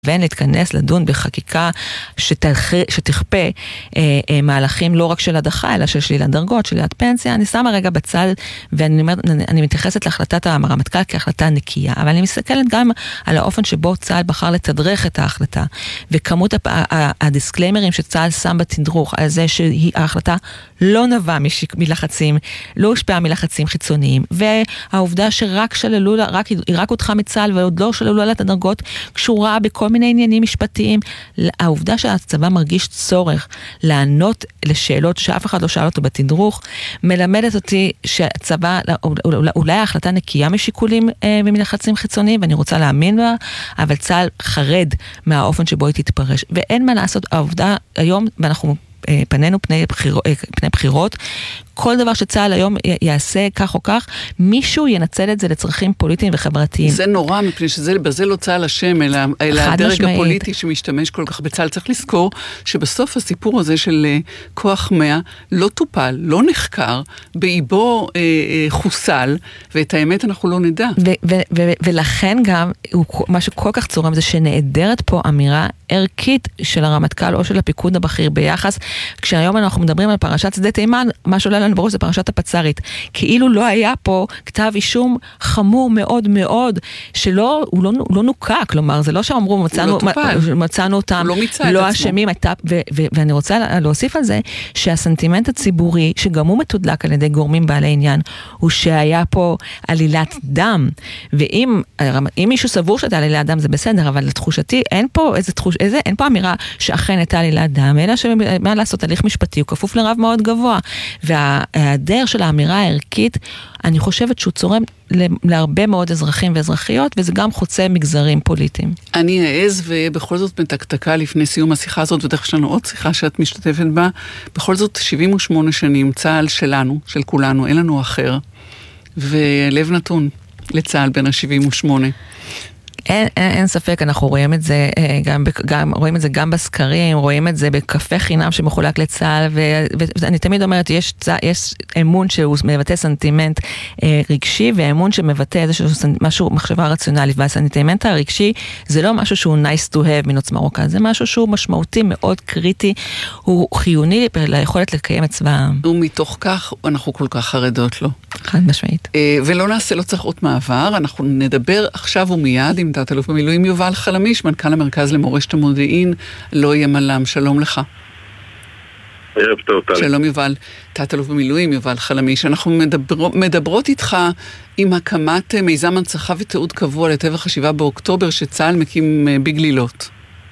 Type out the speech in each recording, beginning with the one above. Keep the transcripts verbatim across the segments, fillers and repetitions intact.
ואין להתכנס לדון בחקיקה שתכפה, שתכפה אה, אה, מהלכים לא רק של הדחה, אלא של שלילת דרגות, שלילת פנסיה. אני שמה רגע בצד, ואני אני, אני מתייחסת להחלטת הרמטכ"ל כהחלטה נקייה, אבל אני מסתכלת גם על האופן שבו צה"ל בחר לתדרך את ההחלטה, וכמות הדיסקליימרים שצה"ל שם בתדרוך, על זה שההחלטה לא נבעה מלחצים, לא הושפעה מלחצים חיצוניים, והעובדה שרק שללו, רק, רק אותך מצה"ל, ועוד לא שללו על הדרגות, קשורה בכל מיני עניינים משפטיים. העובדה שהצבא מרגיש צורך לענות לשאלות שאף אחד לא שאל אותו בתדרוך, מלמדת אותי שהצבא, אולי ההחלטה נקייה משיקולים ומלחצים חיצוניים, ואני רוצה להאמין בה, אבל צה"ל חרד מהאופן שבו היא תתפרש. ואין מה לעשות, העובדה היום, ואנחנו פנינו פני בחירות, פני בחירות, כל דבר שצה"ל היום יעשה כך או כך, מישהו ינצל את זה לצרכים פוליטיים וחברתיים. זה נורא, מפני שזה, בזה לא צה"ל השם, אלא, אלא הדרג משמעית. הפוליטי שמשתמש כל כך בצה"ל. צריך לזכור שבסוף הסיפור הזה של כוח מאה לא טופל, לא נחקר, באיבו אה, אה, חוסל, ואת האמת אנחנו לא נדע. ו- ו- ו- ולכן גם, מה שכל כך צורם זה שנעדרת פה אמירה ערכית של הרמטכ"ל או של הפיקוד הבכיר ביחס, כשהיום אנחנו מדברים על פרשת שדה תימן, מה שעולה לנו בראש זה פרשת הפצ"רית. כאילו לא היה פה כתב אישום חמור מאוד מאוד, שלא, הוא לא, הוא לא נוקע, כלומר, זה לא שאמרו, מצאנו, לא מצאנו אותם, לא, לא אשמים, הייתה, ו, ו, ואני רוצה להוסיף על זה, שהסנטימנט הציבורי, שגם הוא מתודלק על ידי גורמים בעלי עניין, הוא שהיה פה עלילת דם, ואם אם מישהו סבור שאתה עלילת דם זה בסדר, אבל לתחושתי אין פה איזה תחוש, איזה, אין פה אמירה שאכן הייתה עלילת דם, אלא שמה לעשות, הליך משפטי, הוא כפוף לרב מאוד גבוה, וההיעדר של האמירה הערכית, אני חושבת שהוא צורם להרבה מאוד אזרחים ואזרחיות, וזה גם חוצה מגזרים פוליטיים. אני אעז ובכל זאת מתקתקה לפני סיום השיחה הזאת, ודרך יש לנו עוד שיחה שאת משתתפת בה, בכל זאת שבעים ושמונה שנים, צה"ל שלנו, של כולנו, אין לנו אחר, ולב נתון לצה"ל בין ה-שבעים ושמונה. אין, אין, אין ספק, אנחנו רואים את זה גם, גם, רואים את זה גם בסקרים, רואים את זה בקפה חינם שמחולק לצה"ל, ו, ואני תמיד אומרת, יש, יש אמון שהוא מבטא סנטימנט אה, רגשי, ואמון שמבטא איזשהו משהו, מחשבה רציונלית, והסנטימנט הרגשי זה לא משהו שהוא nice to have מנוץ מרוקה, זה משהו שהוא משמעותי, מאוד קריטי, הוא חיוני ליכולת לקיים את צבא העם. ומתוך כך אנחנו כל כך חרדות לו. חד משמעית. אה, ולא נעשה לו צריך עוד מעבר, אנחנו נדבר עכשיו ומיד עם תת-אלוף במילואים יובל חלמיש, מנכ"ל המרכז למורשת המודיעין, לא ימלם. שלום לך. ערב טוב, טלי. שלום יובל, תת-אלוף במילואים יובל חלמיש. אנחנו מדבר, מדברות איתך עם הקמת מיזם הנצחה ותיעוד קבוע לטבח השבעה באוקטובר שצה"ל מקים בגלילות.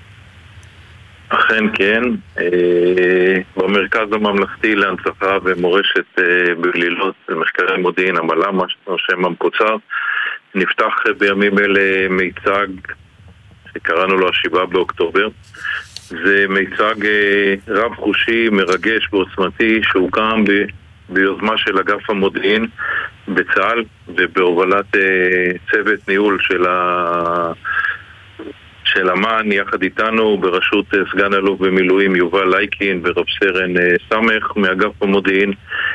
אכן כן. במרכז הממלכתי להנצחה ומורשת בגלילות, מחקרי מודיעין המל"מ, השם המקוצר, נפתח בימים אלה מיצג שקראנו לו השבעה באוקטובר. זה מיצג רב חושי, מרגש ועוצמתי, שהוקם ב- ביוזמה של אגף המודיעין בצה"ל ובהובלת צוות ניהול של ה... של אמ"ן, יחד איתנו בראשות סגן אלוף במילואים יובל לייקין ורב סרן סמך מאגף המודיעין,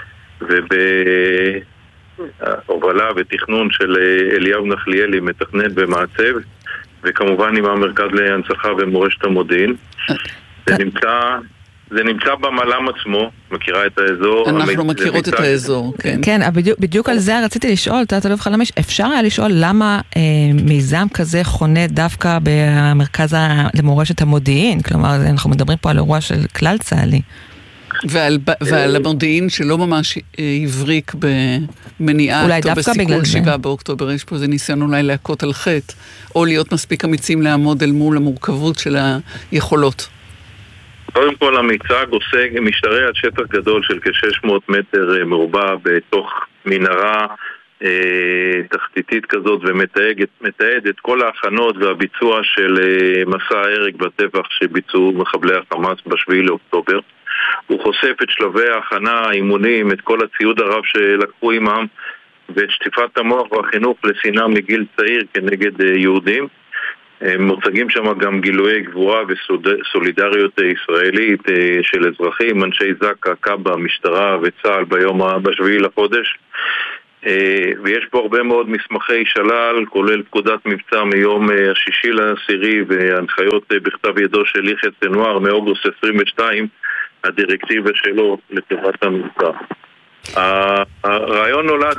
ובהובלה ותכנון של אליהו נחליאלי מתכנן ומעצב, וכמובן עם המרכז להנצחה ומורשת המודיעין. זה נמצא זה נמצא במל"מ עצמו, מכירה את האזור. אנחנו מכירות את האזור, כן. כן, בדיוק על זה רציתי לשאול, תת-אלוף חלמיש, אפשר היה לשאול למה מיזם כזה חונה דווקא במרכז למורשת המודיעין? כלומר, אנחנו מדברים פה על אירוע של כלל צה"לי. ועל, ועל המודיעין שלא ממש הבריק במניעת או בסיכול שבעה באוקטובר. יש פה איזה ניסיון אולי להכות על חטא, או להיות מספיק אמיצים לעמוד אל מול המורכבות של היכולות. קודם כל המיצג עושה משתרע על שטח גדול של כ-שש מאות מטר מרובע בתוך מנהרה אה, תחתיתית כזאת, ומתעד את כל ההכנות והביצוע של אה, מסע ההרג בטבח שביצעו מחבלי החמאס בשביעי לאוקטובר. הוא חושף את שלבי ההכנה, האימונים, את כל הציוד הרב שלקחו עמם, ואת שטיפת המוח והחינוך לשנאה מגיל צעיר כנגד אה, יהודים. מוצגים שם גם גילויי גבורה וסולידריות ישראלית של אזרחים, אנשי זק"א, קב"א, משטרה וצה"ל ביום בשביעי לחודש. ויש פה הרבה מאוד מסמכי שלל, כולל פקודת מבצע מיום השישי לעשירי והנחיות בכתב ידו של יחיא סנואר מאוגוסט עשרים ושתיים, הדירקטיבה שלו לטובת המבצע. הרעיון נולד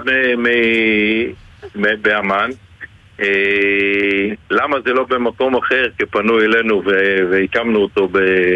באמן. למה זה לא במקום אחר? כי פנו אלינו והקמנו אותו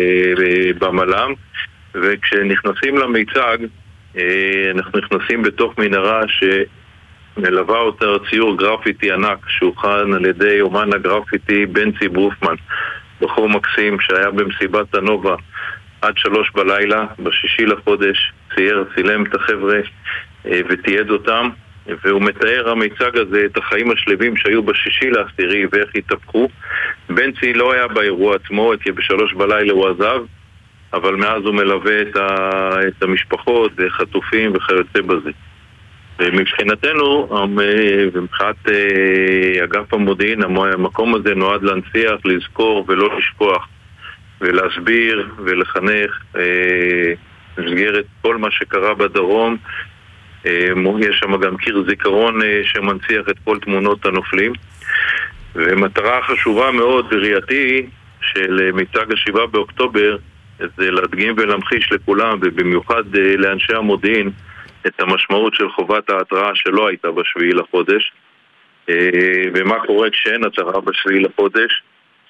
במל"ם, וכשנכנסים למיצג אנחנו נכנסים בתוך מנהרה שמלווה אותה ציור גרפיטי ענק שהוכן על ידי אומן הגרפיטי בנצי ברופמן, בחור מקסים שהיה במסיבת הנובה עד שלוש בלילה בשישי לחודש, צייר, צילם את החבר'ה ותיעד אותם, והוא מתאר המיצג הזה את החיים השלבים שהיו בשישי לעשירי ואיך התהפכו. בנצי לא היה באירוע עצמו, כי בשלוש בלילה הוא עזב, אבל מאז הוא מלווה את, ה... את המשפחות וחטופים וכיוצא בזה. ומבחינתנו, ומבחינת אגף המודיעין, המקום הזה נועד להנציח, לזכור ולא לשכוח, ולהסביר ולחנך במסגרת כל מה שקרה בדרום. יש שם גם קיר זיכרון שמנציח את כל תמונות הנופלים. ומטרה חשובה מאוד בראייתי של מיצג השבעה באוקטובר זה להדגים ולהמחיש לכולם, ובמיוחד לאנשי המודיעין, את המשמעות של חובת ההתראה שלא הייתה בשביעי לחודש, ומה קורה כשאין התראה בשביעי לחודש.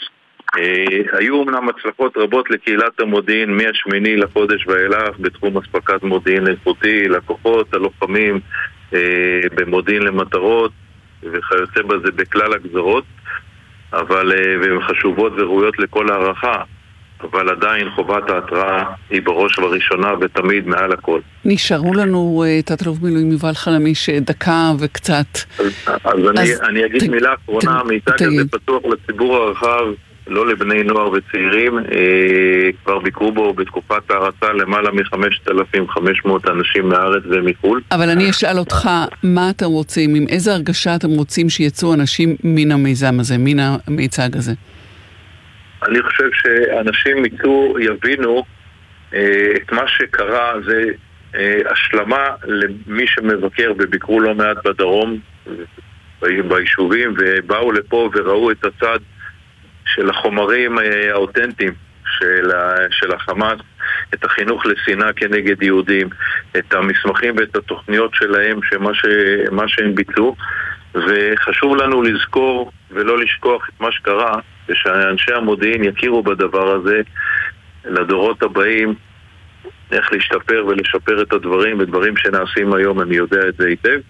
היו אמנם הצלחות רבות לקהילת המודיעין מהשמיני לחודש ואילך בתחום אספקת מודיעין איכותי, לקוחות, הלוחמים במודיעין למטרות וכיוצא בזה בכלל הגזרות, אבל והן חשובות וראויות לכל הערכה, אבל עדיין חובת ההתראה היא בראש ובראשונה ותמיד מעל הכל. נשארו לנו תת-אלוף במילואים יובל חלמיש דקה וקצת. אז, אז, אז אני, אני אגיד ת, מילה אחרונה, המיצג הזה פתוח לציבור הרחב, לא לבני נוער וצעירים, אה, כבר ביקרו בו בתקופת ההרצה למעלה מ-חמשת אלפים וחמש מאות אנשים מארץ ומחול. אבל אני אשאל אותך, מה אתם רוצים, עם איזה הרגשה אתם רוצים שיצאו אנשים מן המיזם הזה, מן המיצג הזה? אני חושב שאנשים יצאו, יבינו אה, את מה שקרה, זה אה, השלמה למי שמבקר וביקרו לא מעט בדרום, ביישובים, ובאו לפה וראו את הצד של החומרים האותנטיים של, של החמאס, את החינוך לשנאה כנגד יהודים, את המסמכים ואת התוכניות שלהם, שמה ש, מה שהם ביצעו, וחשוב לנו לזכור ולא לשכוח את מה שקרה, ושאנשי המודיעין יכירו בדבר הזה לדורות הבאים, איך להשתפר ולשפר את הדברים, ודברים שנעשים היום, אני יודע את זה היטב.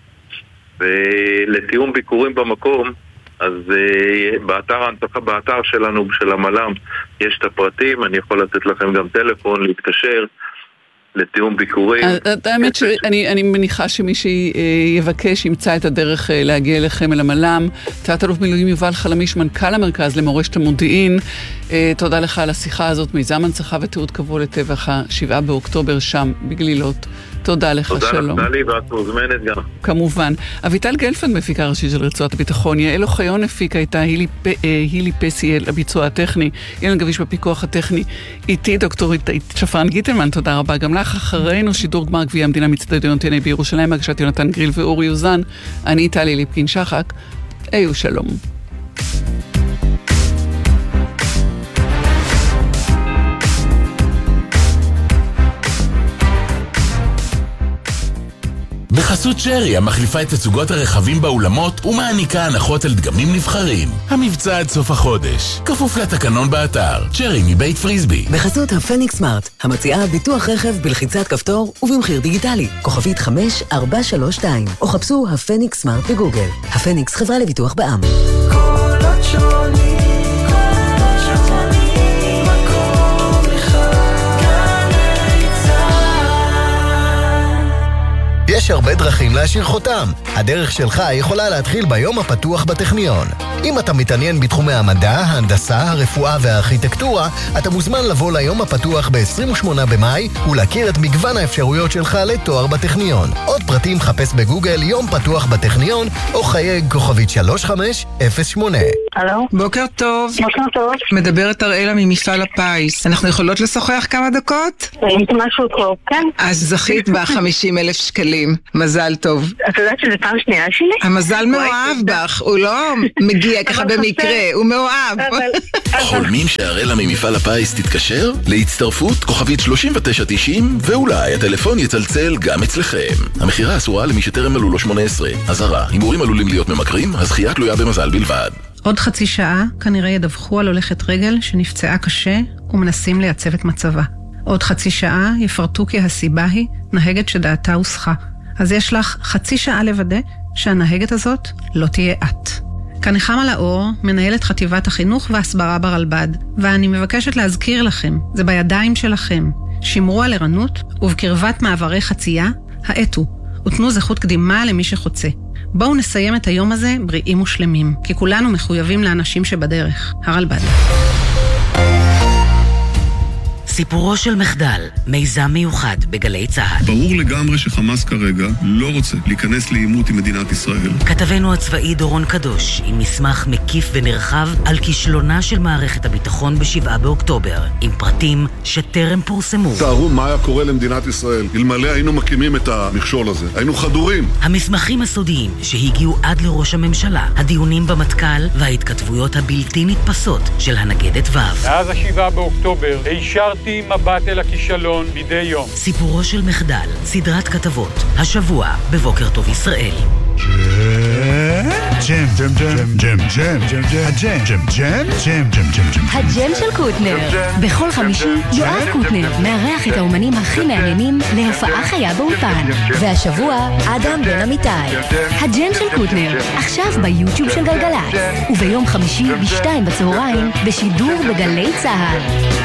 ולתיאום ביקורים במקום, אז uh, באתר ההנצחה, באתר שלנו, של המל"ם, יש את הפרטים, אני יכול לתת לכם גם טלפון, להתקשר, לתיאום ביקורים. האמת שאני מניחה שמי שיבקש ימצא את הדרך להגיע אליכם אל המל"ם. תת-אלוף במילואים יובל חלמיש, מנכ"ל המרכז למורשת המודיעין, תודה לך על השיחה הזאת, מיזם הנצחה ותיעוד קבוע לטבח השבעה באוקטובר שם בגלילות. תודה לך, תודה שלום. תודה לי ואת מוזמנת גם. כמובן. אביטל גלפנד מפיקה ראשית של רצועת הביטחון, יעל אוחיון הפיקה איתה, הילי, הילי פסיאל הביצוע הטכני, אילן גביש בפיקוח הטכני, איתי דוקטורית שפרן גיטלמן, תודה רבה גם לך. אחרינו שידור גמר גביע המדינה מצטדיון טנא בירושלים, הגשת יונתן גריל ואורי יוזן, אני טלי ליפקין שחק, היו שלום. בחסות שרי, המחליפה את תצוגות הרכבים באולמות ומעניקה הנחות על דגמים נבחרים. המבצע עד סוף החודש. כפוף לתקנון באתר. שרי מבית פריסבי. בחסות הפניקס סמארט, המציעה ביטוח רכב בלחיצת כפתור ובמחיר דיגיטלי. כוכבית חמש ארבע שלוש שתיים. או חפשו הפניקס סמארט בגוגל. הפניקס חברה לביטוח בע"מ. קולות שונים. יש הרבה דרכים להשאיר חותם. הדרך שלך יכולה להתחיל ביום הפתוח בטכניון. אם אתה מתעניין בתחומי המדע, ההנדסה, הרפואה והארכיטקטורה, אתה מוזמן לבוא ליום הפתוח ב-עשרים ושמונה במאי ולהכיר את מגוון האפשרויות שלך לתואר בטכניון. עוד פרטים חפש בגוגל יום פתוח בטכניון או חייג כוכבית שלוש חמש אפס שמונה. הלו? בוקר טוב. בוקר טוב. מדברת אראלה ממפעל הפיס. אנחנו יכולות לשוחח כמה דקות? משהו טוב, כן. אז זכית ב-חמישים אלף שקלים. מזל טוב. את יודעת שזה פעם שנייה שלי? המזל מאוהב בך, הוא לא מגיע ככה במקרה, הוא מאוהב. חולמים שאראלה ממפעל הפיס תתקשר? להצטרפות כוכבית שלושים ותשע תשעים, ואולי הטלפון יצלצל גם אצלכם. המחירה אסורה למי שטרם מלאו לו שמונה עשרה. אזהרה, הימורים עלולים להיות ממכרים, הזכייה תלויה במזל בלבד. עוד חצי שעה כנראה ידווחו על הולכת רגל שנפצעה קשה ומנסים לייצב את מצבה. עוד חצי שעה יפרטו כי הסיבה היא נהגת שדעתה הוסחה. אז יש לך חצי שעה לוודא שהנהגת הזאת לא תהיה את. כאן נחמה לאור, מנהלת חטיבת החינוך והסברה ברלב"ד, ואני מבקשת להזכיר לכם, זה בידיים שלכם. שמרו על ערנות ובקרבת מעברי חצייה, האטו, ותנו זכות קדימה למי שחוצה. בואו נסיים את היום הזה בריאים ושלמים, כי כולנו מחויבים לאנשים שבדרך. הרלב"ד. סיפורו של מחדל, מיזם מיוחד בגלי צהל. ברור לגמרי שחמאס כרגע לא רוצה להיכנס לעימות עם מדינת ישראל. כתבנו הצבאי דורון קדוש, עם מסמך מקיף ונרחב על כישלונה של מערכת הביטחון בשבעה באוקטובר, עם פרטים שטרם פורסמו. תארו מה היה קורה למדינת ישראל, אלמלא היינו מקימים את המכשול הזה. היינו חדורים. המסמכים הסודיים שהגיעו עד לראש הממשלה, הדיונים במטכ"ל וההתכתבויות הבלתי נתפסות של הנגדת ו'. מאז השבעה באוקטובר הישרתי מבט אל הכישלון מדי יום. סיפורו של מחדל, סדרת כתבות, השבוע בבוקר טוב ישראל. ג'ם, ג'ם, ג'ם, ג'ם, ג'ם, ג'ם, ג'ם, ג'ם, ג'ם, ג'ם, ג'ם, ג'ם, ג'ם. הג'ם של קוטנר. בכל חמישי יואב קוטנר מארח את האומנים הכי מעניינים להופעה חיה באולפן. והשבוע אדם בן אמיתי. הג'ם של קוטנר, עכשיו ביוטיוב של גלגלצ. וביום חמישי בשתיים בצהריים בשידור בגלי צהל.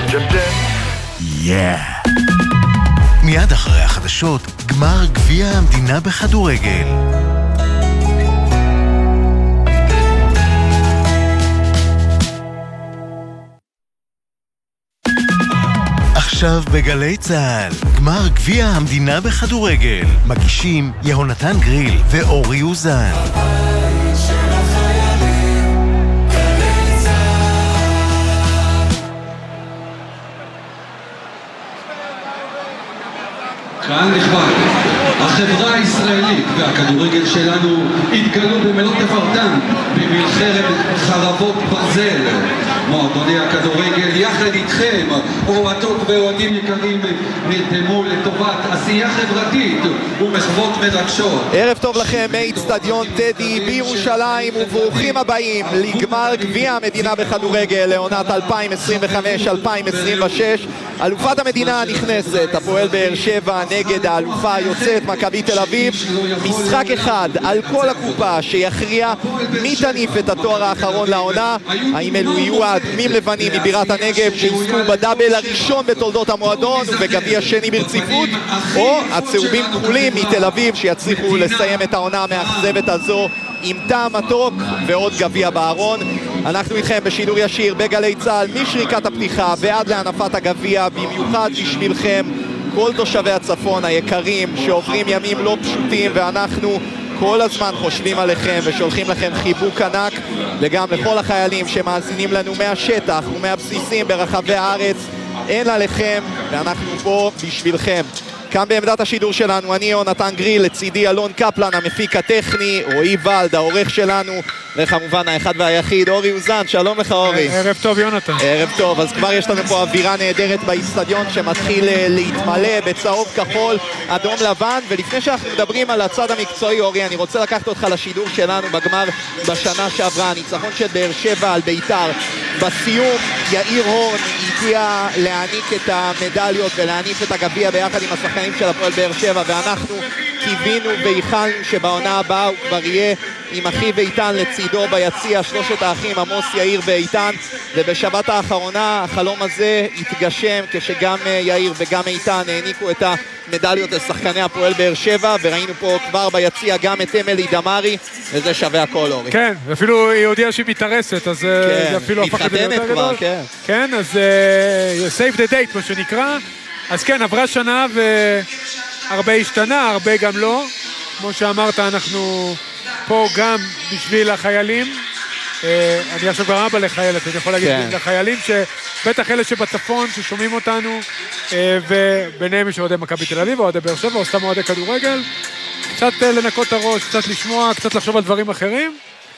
Yeah. מיד אחרי החדשות, גמר גביע המדינה בכדורגל. עכשיו בגלי צהל, גמר גביע המדינה בכדורגל. מגישים יהונתן גריל ואורי אוזן. קהל נכבד, החברה הישראלית והכדורגל שלנו התגלו במלוא תפארתם במלחמת חרבות ברזל. מועדוני הכדורגל יחד איתכם, אוהדות ואוהדים יקרים, נרתמו לטובת עשייה חברתית ומחוות מרגשות. ערב טוב לכם מאצטדיון טדי בירושלים, וברוכים הבאים לגמר גביע המדינה בכדורגל לעונת אלפיים עשרים וחמש אלפיים עשרים ושש. אלופת המדינה נכנסת, הפועל באר שבע נגד האלופה היוצאת מכבי תל אביב. משחק אחד על כל הקופה שיכריע מי תניף את התואר האחרון לעונה. האם אלו יהיו האדומים לבנים מבירת הנגב שיזכו בדאבל הראשון בתולדות המועדון ובגביע שני ברציפות, או הצהובים כחולים מתל אביב שיצליחו לסיים את העונה המאכזבת הזו עם טעם מתוק ועוד גביע בארון. אנחנו איתכם בשידור ישיר בגלי צהל משריקת הפתיחה ועד להנפת הגביע, במיוחד בשבילכם כל תושבי הצפון היקרים שעוברים ימים לא פשוטים, ואנחנו כל הזמן חושבים עליכם ושולחים לכם חיבוק ענק, וגם לכל החיילים שמאזינים לנו מהשטח ומהבסיסים ברחבי הארץ. אין עליכם ואנחנו פה בשבילכם. כאן בעמדת השידור שלנו אני יהונתן גריל, לצידי אלון קפלן המפיק הטכני, רועי ולד העורך שלנו, וכמובן האחד והיחיד אורי אוזן. שלום לך אורי. ערב טוב יונתן. ערב טוב. אז כבר יש לנו פה אווירה נהדרת באצטדיון שמתחיל להתמלא בצהוב כחול אדום לבן. ולפני שאנחנו מדברים על הצד המקצועי אורי, אני רוצה לקחת אותך לשידור שלנו בגמר בשנה שעברה, הניצחון של באר שבע על ביתר. בסיום יאיר הורן הגיע להעניק את המדליות ולהניף את הגביע ביחד עם השחקנים של הפועל באר שבע, ואנחנו קיווינו וייחלנו שבעונה הבאה הוא כבר יהיה עם אחי ואיתן לצידו ביציע, שלושת האחים עמוס, יאיר ואיתן. ובשבת האחרונה החלום הזה התגשם כשגם יאיר וגם איתן העניקו את המדליות לשחקני הפועל באר שבע, וראינו פה כבר ביציע גם את אמילי דמרי, וזה שווה הכל אורי. כן, אפילו היא הודיעה שהיא מתארסת, אז זה אפילו הפך את זה יותר גדול. כן, אז save the date מה שנקרא. אז כן, עברה שנה והרבה השתנה, הרבה גם לא. כמו שאמרת, אנחנו פה גם בשביל החיילים, אני עכשיו כבר אבא לחיילת, אני יכול להגיד לחיילים שבטח אלה שבצפון ששומעים אותנו, וביניהם יש אוהדי מכבי תל אביב, אוהדי באר שבע, או סתם אוהדי כדורגל, קצת לנקות את הראש, קצת לשמוע, קצת לחשוב על דברים אחרים,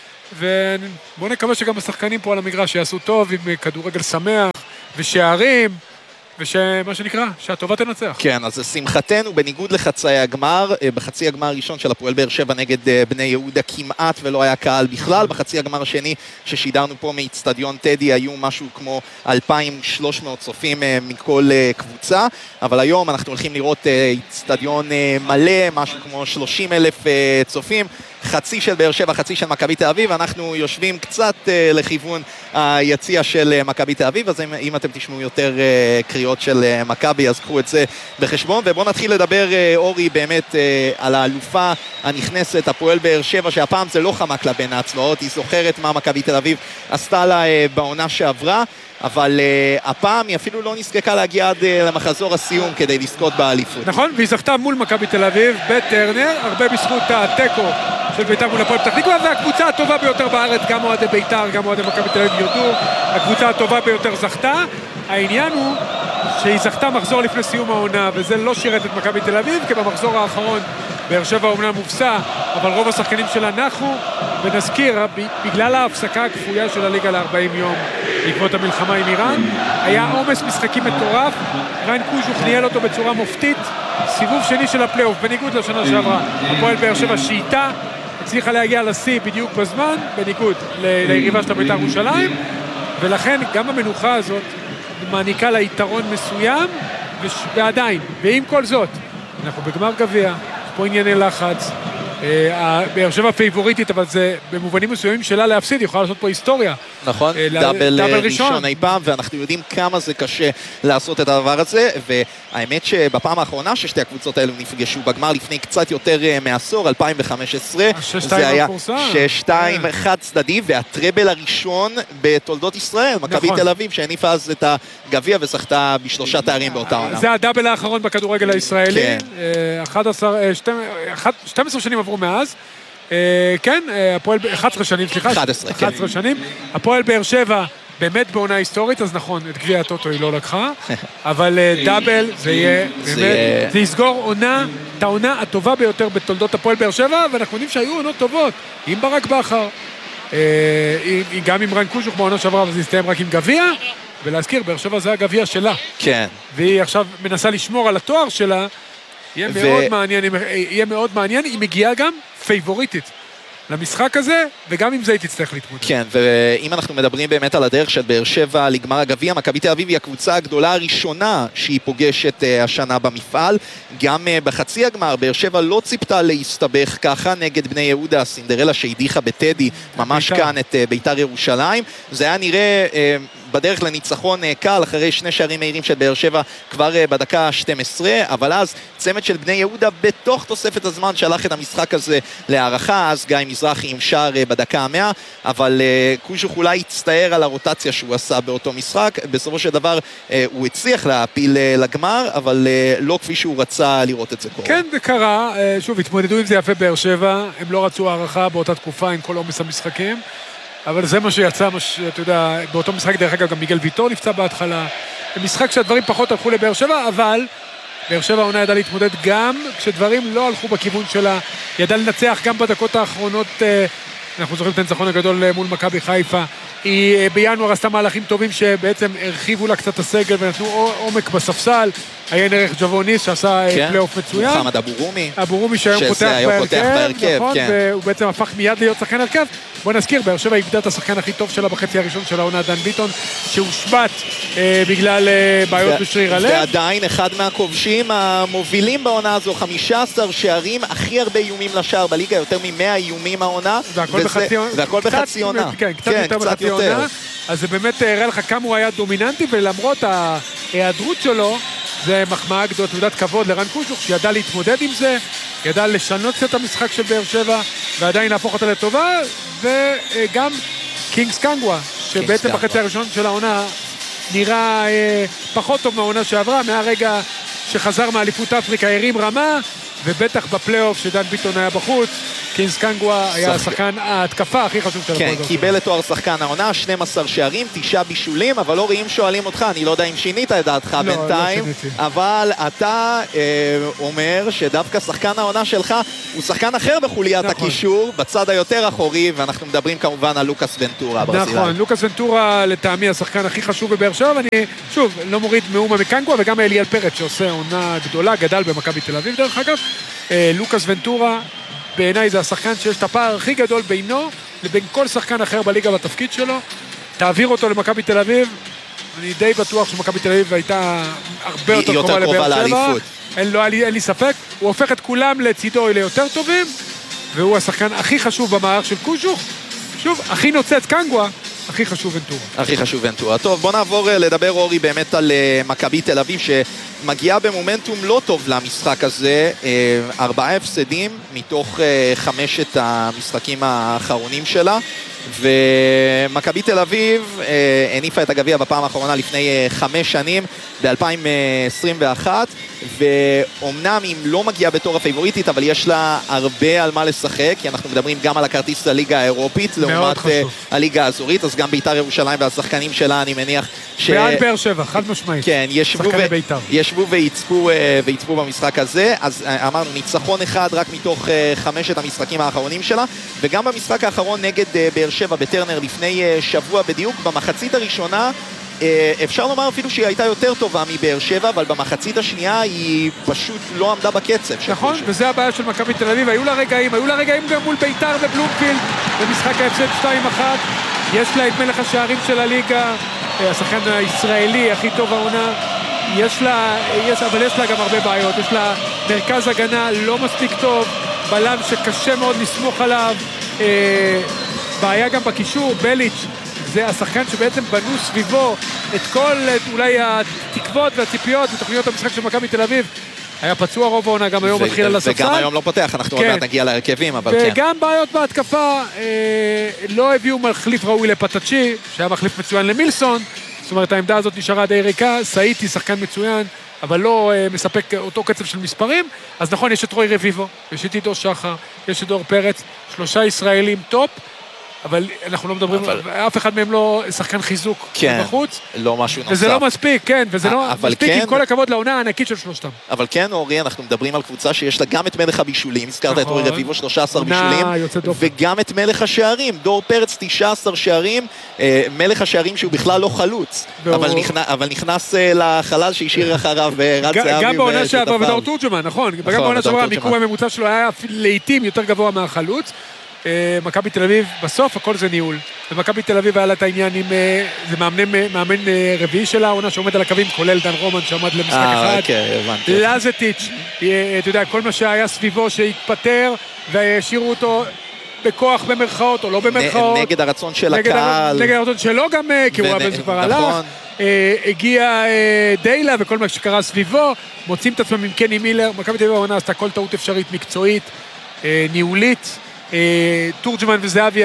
ובואו נקווה שגם השחקנים פה על המגרש יעשו טוב עם כדורגל שמח ושערים, ושמה שנקרא, שהטובה תנצח. כן, אז שמחתנו, בניגוד לחצי הגמר, בחצי הגמר הראשון של הפועל באר שבע נגד בני יהודה כמעט ולא היה קהל בכלל, בחצי הגמר השני ששידרנו פה מאצטדיון טדי היו משהו כמו אלפיים ושלוש מאות צופים מכל קבוצה, אבל היום אנחנו הולכים לראות אצטדיון מלא, משהו כמו שלושים אלף צופים, חצי של באר שבע, חצי של מכבי תל אביב, אנחנו יושבים קצת uh, לכיוון היציע של uh, מכבי תל אביב, אז אם, אם אתם תשמעו יותר uh, קריאות של uh, מכבי, אז קחו את זה בחשבון, ובואו נתחיל לדבר, uh, אורי, באמת uh, על האלופה הנכנסת, הפועל באר שבע, שהפעם זה לא חמק לה בין ההצבעות, היא זוכרת מה מכבי תל אביב עשתה לה uh, בעונה שעברה, אבל uh, הפעם היא אפילו לא נזקקה להגיע עד uh, למחזור הסיום כדי לזכות באליפות. נכון, והיא זכתה מול מכבי תל אביב בטרנר, הרבה בזכות הטקו של בית"ר מול הפועל פתח תקווה, והקבוצה הטובה ביותר בארץ, גם אוהדי בית"ר, גם אוהדי מכבי תל אביב יודו, הקבוצה הטובה ביותר זכתה. העניין הוא שהיא זכתה מחזור לפני סיום העונה, וזה לא שירת את מכבי תל אביב, כי במחזור האחרון באר שבע אומנם מופסע, אבל רוב השחקנים שלה נחו, ונזכיר, בגלל ההפסקה הכפויה של הליגה ל-ארבעים יום, בעקבות המלחמה עם איראן, היה עומס משחקים מטורף, ריין קוז'וך ניהל אותו בצורה מופתית, סיבוב שני של הפלייאוף, בניגוד לשנה שעברה, הפועל באר שבע שאיתה, הצליחה להגיע לשיא בדיוק בזמן, בניגוד ליריבה של בית"ר ירושלים, ולכן גם המנוחה הזאת מעניקה לה יתרון מסוים, ועדיין, ועם כל זאת, אנחנו בגמר גביע, פה ענייני לחץ, באר שבע פייבוריטית, אבל זה במובנים מסוימים שלה להפסיד, יכולה לעשות פה היסטוריה. נכון, דאבל ראשון אי פעם, ואנחנו יודעים כמה זה קשה לעשות את הדבר הזה, והאמת שבפעם האחרונה ששתי הקבוצות האלו נפגשו בגמר לפני קצת יותר מעשור, אלפיים וחמש עשרה, זה היה שש שתיים חד צדדי, והטראבל הראשון בתולדות ישראל, מכבי תל אביב, שהניפה אז את הגביע וזכתה בשלושה תארים באותה עונה. זה הדאבל האחרון בכדורגל הישראלי, שתים עשרה שנים עברו מאז, כן, הפועל, אחת עשרה שנים, סליחה, אחת עשרה שנים, הפועל באר שבע באמת בעונה היסטורית, אז נכון, את גביע הטוטו היא לא לקחה, אבל דאבל זה יהיה, זה יסגור עונה, את העונה הטובה ביותר בתולדות הפועל באר שבע, ואנחנו יודעים שהיו עונות טובות, עם ברק בכר, גם עם ריין קוז'וך בעונה שעברה, אבל זה הסתיים רק עם גביע, ולהזכיר, באר שבע זה הגביע שלה. כן. והיא עכשיו מנסה לשמור על התואר שלה, יהיה מאוד מעניין, יהיה מאוד מעניין, היא מגיעה גם פייבוריטית למשחק הזה, וגם עם זה היא תצטרך להתמודד. כן, ואם אנחנו מדברים באמת על הדרך של באר שבע לגמר הגביע, מכבי תל אביב היא הקבוצה הגדולה הראשונה שהיא פוגשת השנה במפעל, גם בחצי הגמר, באר שבע לא ציפתה להסתבך ככה נגד בני יהודה, הסינדרלה שהדיחה בטדי, ממש כאן את בית"ר ירושלים, זה היה נראה בדרך לניצחון קל, אחרי שני שערים מהירים של באר שבע כבר בדקה ה-שתים עשרה, אבל אז צמד של בני יהודה בתוך תוספת הזמן שלח את המשחק הזה להערכה, אז גיא מזרחי עם שער בדקה המאה, אבל קוז'וך אולי הצטער על הרוטציה שהוא עשה באותו משחק, בסופו של דבר הוא הצליח להפיל לגמר, אבל לא כפי שהוא רצה לראות את זה קורה. כן, זה קרה, שוב, התמודדו עם זה יפה באר שבע, הם לא רצו הערכה באותה תקופה עם כל עומס המשחקים, אבל זה מה שיצא, מה שאתה יודע, באותו משחק דרך אגב גם מיגל ויטור נפצע בהתחלה, במשחק שהדברים פחות הלכו לבאר שבע, אבל באר שבע העונה ידעה להתמודד גם כשדברים לא הלכו בכיוון שלה, ידעה לנצח גם בדקות האחרונות, אנחנו זוכרים את הניצחון הגדול מול מכבי חיפה, היא בינואר עשתה מהלכים טובים שבעצם הרחיבו לה קצת הסגל ונתנו עומק בספסל, עיין ערך ג'בוניס שעשה פלייאוף מצוין. מוחמד אבו רומי. אבו רומי שהיום פותח בהרכב, נכון, והוא בעצם הפך מיד להיות שחקן הרכב. בוא נזכיר, באר שבע איבדה את השחקן הכי טוב שלה בחצי הראשון של העונה, דן ביטון, שהושבת בגלל בעיות בשריר הלב. ועדיין אחד מהכובשים המובילים בעונה הזו, חמישה עשר שערים, הכי הרבה איומים לשער בליגה, יותר ממאה איומים העונה. והכל בחצי עונה. כן, קצת יותר בחצי עונה. אז זה באמת הראה לך כמה הוא היה דומיננטי, ולמרות ההיעדרות שלו, זה מחמאה גדולה, תעודת כבוד לרן קוז'וך, שידע להתמודד עם זה, ידע לשנות את המשחק של באר שבע, ועדיין להפוך אותה לטובה, וגם קינגס קנגווה, שבעצם בחצי הראשון של העונה נראה פחות טוב מהעונה שעברה, מהרגע שחזר מאליפות אפריקה, הרים רמה, ובטח בפלייאוף שדן ביטון היה בחוץ, קינס קנגווה היה השחקן ההתקפה הכי חשוב של הפועל באר שבע. כן, קיבל את תואר שחקן העונה, שנים עשר שערים, תשעה בישולים, אבל אורי, אם שואלים אותך, אני לא יודע אם שינית את דעתך בינתיים, אבל אתה אומר שדווקא שחקן העונה שלך הוא שחקן אחר בחוליית הקישור, בצד היותר אחורי, ואנחנו מדברים כמובן על לוקאס ונטורה הברזילאי. נכון, לוקאס ונטורה לטעמי השחקן הכי חשוב בבאר שבע, ואני שוב לא מוריד מאומה מקנגווה, וגם אליאל פרץ שעושה עונה גדולה, גדל במכבי תל אביב דרך אגב. לוקאס ונטורה בעיניי זה השחקן שיש את הפער הכי גדול בינו לבין כל שחקן אחר בליגה בתפקיד שלו. תעביר אותו למכבי תל אביב, אני די בטוח שמכבי תל אביב הייתה הרבה יותר קרובה לבאר שבע. אין, לא, אין לי ספק, הוא הופך את כולם לצידו ליותר טובים, והוא השחקן הכי חשוב במערך של קוז'וך. שוב, הכי נוצץ קנגווה, הכי חשוב ונטורה. הכי חשוב ונטורה. טוב, בוא נעבור לדבר אורי באמת על מכבי תל אביב, שמגיעה במומנטום לא טוב למשחק הזה, ארבעה הפסדים מתוך חמשת המשחקים האחרונים שלה, ומכבי תל אביב הניפה את הגביע בפעם האחרונה לפני חמש שנים, ב-אלפיים עשרים ואחת, ואומנם אם לא מגיעה בתור הפייבוריטית, אבל יש לה הרבה על מה לשחק, כי אנחנו מדברים גם על הכרטיס לליגה האירופית, לעומת הליגה האזורית, אז גם בית"ר ירושלים והשחקנים שלה, אני מניח ש... בעד באר שבע, חד משמעית. כן, ישבו, ו... ישבו ויצפו, ויצפו במשחק הזה, אז אמרנו, ניצחון אחד רק מתוך חמשת המשחקים האחרונים שלה, וגם במשחק האחרון נגד באר שבע בטרנר לפני שבוע בדיוק, במחצית הראשונה, אפשר לומר אפילו שהיא הייתה יותר טובה מבאר שבע, אבל במחצית השנייה היא פשוט לא עמדה בקצב. נכון, וזה הבעיה של מכבי תל אביב, היו לה רגעים, היו לה רגעים גם מול בית"ר ובלומפילד, במשחק ההפסד שתיים אחת, יש לה את מלך השערים של הליגה, השחקן הישראלי הכי טוב העונה, יש לה, יש, אבל יש לה גם הרבה בעיות, יש לה מרכז הגנה לא מספיק טוב, בלם שקשה מאוד לסמוך עליו, בעיה גם בקישור, בליץ' זה השחקן שבעצם בנו סביבו את כל אולי התקוות והציפיות ותוכניות המשחק של מכבי תל אביב. היה פצוע רוב העונה, גם היום מתחיל על הספסל. וגם היום לא פותח, אנחנו עוד מעט נגיע להרכבים, אבל כן. וגם בעיות בהתקפה, לא הביאו מחליף ראוי לפטאצ'י, שהיה מחליף מצוין למילסון, זאת אומרת העמדה הזאת נשארה די ריקה, סאיטי שחקן מצוין, אבל לא מספק אותו קצב של מספרים, אז נכון, יש את רוי רביבו, יש את עידו שחר, יש את דור פרץ, שלושה ישראלים טופ, אבל אנחנו לא מדברים, אף אחד מהם לא שחקן חיזוק בחוץ. לא משהו נוסף. וזה לא מספיק, כן, וזה לא מספיק עם כל הכבוד לעונה הענקית של שלושתם. אבל כן, אורי, אנחנו מדברים על קבוצה שיש לה גם את מלך הבישולים, הזכרת את אורי רביבו, שלושה עשר בישולים, וגם את מלך השערים, דור פרץ, תשעה עשר שערים, מלך השערים שהוא בכלל לא חלוץ, אבל נכנס לחלל שהשאיר אחריו רץ זהבי. גם בעונה שעברה ודור תורג'מן, נכון, וגם בעונה שעברה המיקום הממוצע שלו היה לעיתים יותר גבוה מהחלוץ. מכבי תל אביב, בסוף הכל זה ניהול. ומכבי תל אביב היה לה את העניין עם, זה מאמן, מאמן רביעי שלה, העונה שעומד על הקווים, כולל דן רומן שעמד למשחק אחד. לזטיץ', אתה יודע, כל מה שהיה סביבו שהתפטר, והשאירו אותו בכוח במרכאות, או לא במרכאות. נגד הרצון של הקהל. נגד הרצון שלו גם, כי הוא הבן שכבר הלך. הגיע דיילה וכל מה שקרה סביבו, מוצאים את עצמם עם קני מילר. מכבי תל אביב העונה עשתה כל טעות אפשרית מקצועית, ניהולית. תורג'מן וזהבי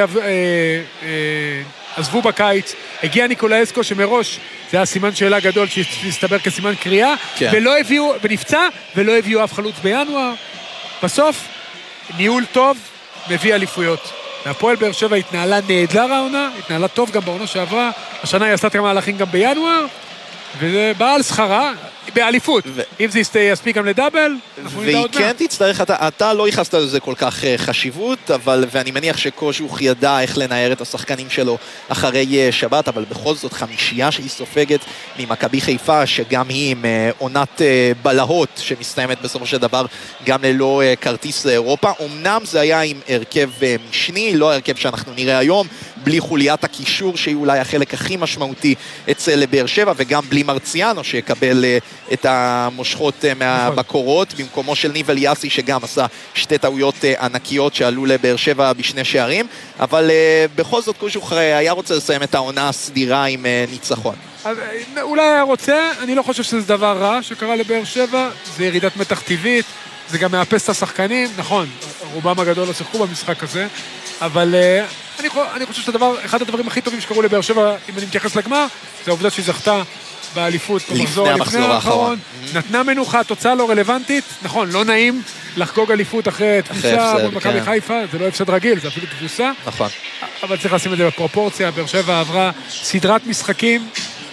עזבו בקיץ, הגיע ניקולאסקו שמראש זה היה סימן שאלה גדול שהסתבר כסימן קריאה, ולא הביאו, ונפצע, ולא הביאו אף חלוץ בינואר. בסוף ניהול טוב מביא אליפויות. והפועל באר שבע התנהלה נהדר העונה, התנהלה טוב גם בעונה שעברה, השנה היא עשתה כמה מהלכים גם בינואר, וזה בא על שכרה באליפות. אם זה יספיק גם לדאבל, והיא כן תצטרך, אתה לא ייחסת לזה כל כך חשיבות, ואני מניח שקוז'וך ידע איך לנער את השחקנים שלו אחרי שבת, אבל בכל זאת חמישייה שהיא סופגת ממכבי חיפה, שגם היא עם עונת בלהות שמסתיימת בסופו של דבר גם ללא כרטיס לאירופה. אמנם זה היה עם הרכב משני, לא הרכב שאנחנו נראה היום, בלי חוליית הקישור שהיא אולי החלק הכי משמעותי אצל באר שבע, וגם בלי מרציאנו שיקבל את המושכות מהבקורות, במקומו של ניב אליאסי שגם עשה שתי טעויות ענקיות שעלו לבאר שבע בשני שערים, אבל בכל זאת קוז'וך היה רוצה לסיים את העונה הסדירה עם ניצחון. אולי היה רוצה, אני לא חושב שזה דבר רע שקרה לבאר שבע, זה ירידת מתח טבעית, זה גם מאפס את השחקנים, נכון, רובם הגדול לא שיחקו במשחק הזה, אבל אני, אני חושב שהדבר, אחד הדברים הכי טובים שקרו לבאר שבע, אם אני מתייחס לגמר, זה העובדה שהיא זכתה באליפות במחזור לפני האחרון, נתנה מנוחה, תוצאה לא רלוונטית, נכון, לא נעים לחגוג אליפות אחרי תבוסה מול מכבי חיפה, זה לא הפסד רגיל, זה אפילו תבוסה. נכון. אבל צריך לשים את זה בפרופורציה, באר שבע עברה סדרת משחקים,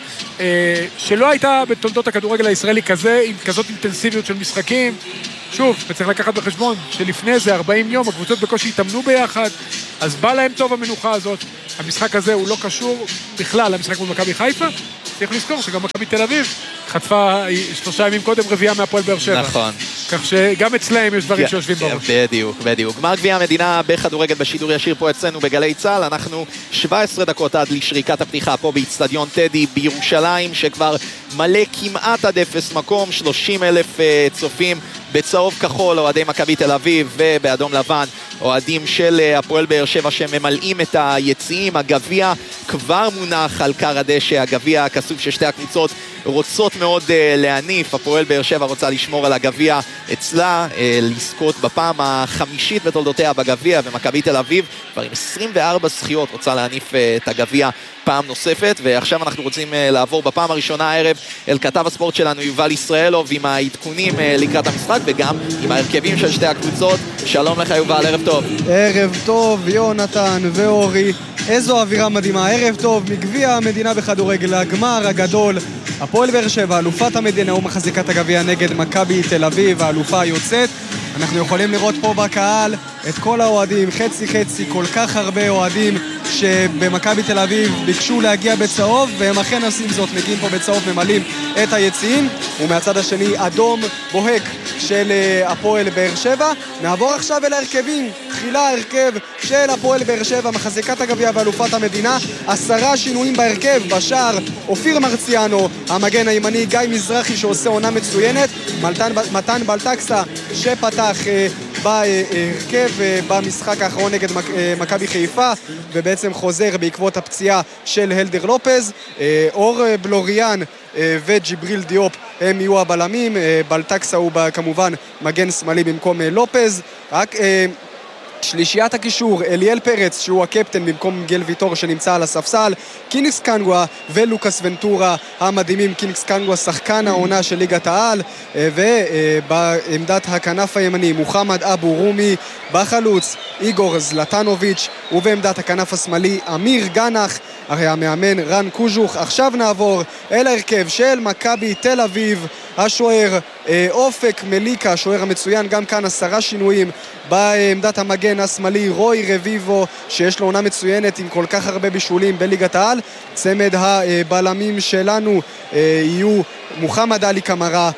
שלא הייתה בתולדות הכדורגל הישראלי כזה, עם כזאת אינטנסיביות של משחקים. שוב, וצריך לקחת בחשבון שלפני זה ארבעים יום, הקבוצות בקושי התאמנו ביחד, אז בא להם טוב המנוחה הזאת. המשחק הזה הוא לא קשור בכלל למשחק מול מכבי חיפה. צריך לזכור שגם מכבי תל אביב חטפה שלושה ימים קודם רביעה מהפועל באר שבע. נכון. כך שגם אצלהם יש דברים שיושבים בראש. בדיוק, בדיוק. גמר גביע המדינה בכדורגל בשידור ישיר פה אצלנו בגלי צהל. אנחנו שבע עשרה דקות עד לשריקת הפתיחה פה באצטדיון טדי בירושלים, שכבר מלא כמעט עד אפס מקום, שלושים אלף צופים. בצהוב כחול אוהדי מכבי תל אביב, ובאדום לבן אוהדים של הפועל באר שבע שממלאים את היציעים. הגביע כבר מונח על קר הדשא, הגביע הכסוף ששתי הקבוצות רוצות מאוד uh, להניף. הפועל באר שבע רוצה לשמור על הגביע אצלה, uh, לזכות בפעם החמישית בתולדותיה בגביע, ומכבי תל אביב כבר עם עשרים וארבע זכיות רוצה להניף uh, את הגביע פעם נוספת. ועכשיו אנחנו רוצים uh, לעבור בפעם הראשונה הערב אל כתב הספורט שלנו יובל ישראלוב עם העדכונים uh, לקראת המשחק וגם עם ההרכבים של שתי הקבוצות. שלום לך יובל, ערב טוב. ערב טוב יונתן ואורי, איזו אווירה מדהימה. ערב טוב מגביע המדינה בכדורגל, הגמר הגדול. הפועל באר שבע, אלופת המדינה ומחזיקת הגביע נגד מכבי תל אביב, האלופה היוצאת. אנחנו יכולים לראות פה בקהל את כל האוהדים, חצי חצי, כל כך הרבה אוהדים שבמכבי תל אביב ביקשו להגיע בצהוב, והם אכן עושים זאת, מגיעים פה בצהוב, ממלאים את היציעים, ומהצד השני אדום בוהק של הפועל באר שבע. נעבור עכשיו אל ההרכבים. תחילה הרכב של הפועל באר שבע, מחזיקת הגביע ואלופת המדינה. עשרה שינויים בהרכב. בשער אופיר מרציאנו, המגן הימני גיא מזרחי שעושה עונה מצוינת, מתן, מתן בלטקסה שפתח בהרכב במשחק האחרון נגד מכבי חיפה ובעצם חוזר בעקבות הפציעה של הלדר לופז. אור בלוריאן וג'יבריל דיופ הם יהיו הבלמים, בלטקסה הוא כמובן מגן שמאלי במקום לופז. רק שלישיית הקישור, אליאל פרץ שהוא הקפטן במקום גל ויטור שנמצא על הספסל, קינגס קנגווה ולוקאס ונטורה המדהימים. קינגס קנגווה שחקן העונה של ליגת העל, ובעמדת הכנף הימני מוחמד אבו רומי, בחלוץ איגור זלטנוביץ', ובעמדת הכנף השמאלי אמיר גנח, הרי המאמן רן קוז'וך. עכשיו נעבור אל ההרכב של מכבי תל אביב. השוער אופק מליקה, השוער המצוין, גם כאן עשרה שינויים. בעמדת המגן השמאלי רוי רביבו שיש לו עונה מצוינת עם כל כך הרבה בישולים בליגת העל. צמד הבלמים שלנו יהיו מוחמד עלי קמרה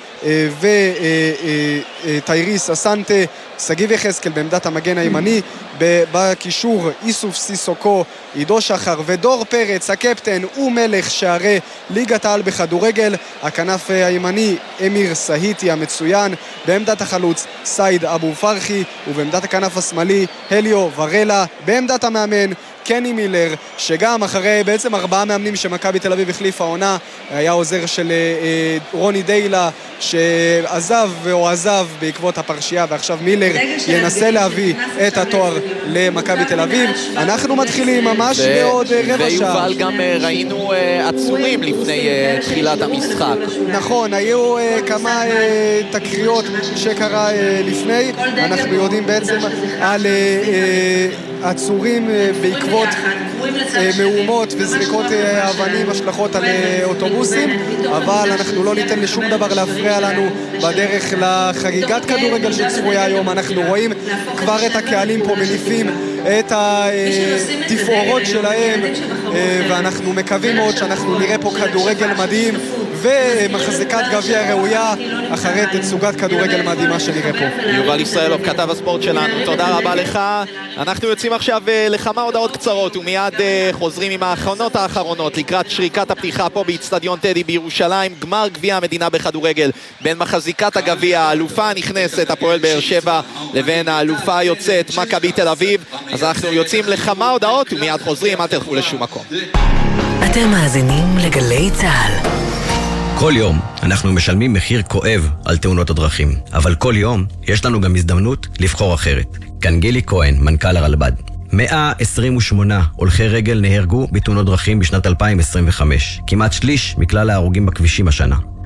וטייריס אסנטה. סגיב יחזקאל בעמדת המגן הימני, בקישור איסוף סיסוקו, עידו שחר ודור פרץ הקפטן ומלך שערי ליגת העל בכדורגל. הכנף הימני אמיר סהיטי המצוין, בעמדת החלוץ סייד אבו פרחי, ובעמדת הכנף השמאלי הליו ורלה. בעמדת המאמן קני מילר, שגם אחרי בעצם ארבעה מאמנים שמכבי תל אביב החליפה עונה, היה עוזר של אה, רוני דיילה שעזב או עזב בעקבות הפרשייה, ועכשיו מילר ינסה להביא את התואר למכבי תל אביב. אנחנו מתחילים ממש ו- בעוד רבע שעה. ויובל גם ראינו עצורים לפני תחילת המשחק. נכון, היו כמה תקריות שקרה לפני. אנחנו יודעים בעצם על עצורים בעקבות מהומות וזריקות אבנים, השלכות על אוטובוסים, אבל אנחנו לא ניתן לשום דבר להפריע לנו בדרך לחגיגת כדורגל שצפויה היום. אנחנו רואים כבר את הקהלים פה מניפים את התפאורות שלהם, ואנחנו מקווים מאוד שאנחנו נראה פה כדורגל מדהים ומחזיקת גביע ראויה אחרי תצוגת כדורגל מדהימה שנראה פה. יובל ישראלוב, כתב הספורט שלנו, תודה רבה לך. אנחנו יוצאים עכשיו לכמה הודעות קצרות ומיד חוזרים עם האחרונות האחרונות לקראת שריקת הפתיחה פה באצטדיון טדי בירושלים. גמר גביע המדינה בכדורגל בין מחזיקת הגביע, האלופה הנכנסת הפועל באר שבע, לבין האלופה היוצאת מכבי תל אביב. אז אנחנו יוצאים לכמה הודעות ומיד חוזרים, אל תלכו לשום מקום. אתם מאזינים לגלי צהל. כל יום אנחנו משלמים מחיר כואב על תאונות הדרכים, אבל כל יום יש לנו גם הזדמנות לבחור אחרת. כאן גילי כהן, מנכ"ל הרלב"ד. מאה עשרים ושמונה הולכי רגל נהרגו בתאונות דרכים בשנת אלפיים עשרים וחמש, כמעט שליש מכלל ההרוגים בכבישים השנה.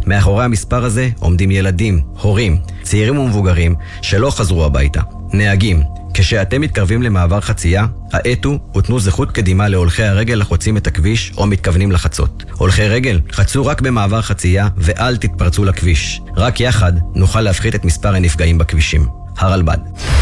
מאחורי המספר הזה עומדים ילדים, הורים, צעירים ומבוגרים שלא חזרו הביתה. נהגים, כשאתם מתקרבים למעבר חצייה, האטו ותנו זכות קדימה להולכי הרגל לחוצים את הכביש או מתכוונים לחצות. הולכי רגל, חצו רק במעבר חצייה ואל תתפרצו לכביש. רק יחד נוכל להפחית את מספר הנפגעים בכבישים. הרלב"ד.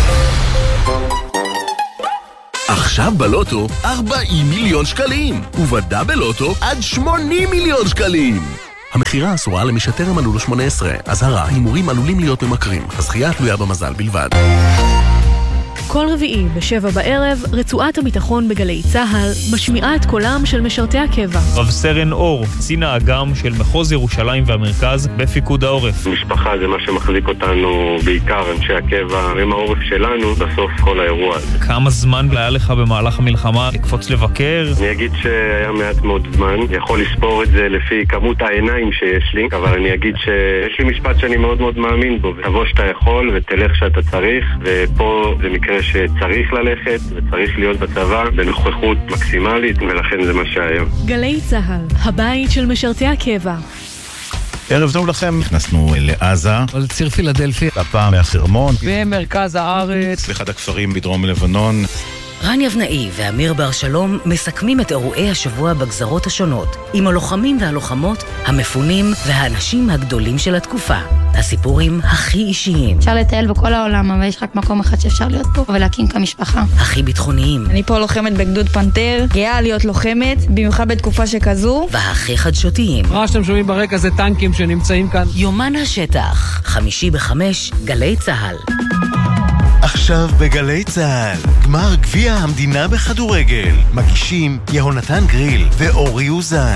עכשיו בלוטו ארבעים מיליון שקלים, ובדאבל לוטו עד שמונים מיליון שקלים. המחירה אסורה למי שטרם מלאו לו שמונה עשרה. אזהרה, הימורים עלולים להיות ממכרים. הזכייה תלויה במזל בלבד. כל רביעי בשבע בערב, רצועת הביטחון בגלי צהל משמיעה את קולם של משרתי הקבע. רב סרן אור, קצין האג"ם של מחוז ירושלים והמרכז בפיקוד העורף. משפחה זה מה שמחזיק אותנו, בעיקר אנשי הקבע, הם העורף שלנו בסוף כל האירוע הזה. כמה זמן היה לך במהלך המלחמה לקפוץ לבקר? אני אגיד שהיה מעט מאוד זמן, יכול לספור את זה לפי כמות העיניים שיש לי, אבל אני אגיד שיש לי משפט שאני מאוד מאוד מאמין בו, תבוא שאתה יכול ותלך שאתה צריך, ופה זה מקרה שצריך ללכת וצריך להיות בצבא בנוכחות מקסימלית, ולכן זה מה שהיום. גלי צהל, הבית של משרתי הקבע. ערב טוב לכם, נכנסנו לעזה, על ציר פילדלפי, הפעם מהחרמון, במרכז הארץ, באחד הכפרים בדרום לבנון. רן יבנאי ואמיר בר שלום מסכמים את אירועי השבוע בגזרות השונות, עם הלוחמים והלוחמות, המפונים והאנשים הגדולים של התקופה. הסיפורים הכי אישיים. אפשר לטייל בכל העולם, אבל יש רק מקום אחד שאפשר להיות פה ולהקים כמשפחה. הכי ביטחוניים. אני פה לוחמת בגדוד פנתר, גאה להיות לוחמת, במיוחד בתקופה שכזו. והכי חדשותיים. מה שאתם שומעים ברקע זה טנקים שנמצאים כאן. יומן השטח, חמישי בחמש, גלי צהל. עכשיו בגלי צהל, גמר גביע המדינה בכדורגל. מגישים יהונתן גריל ואורי אוזן.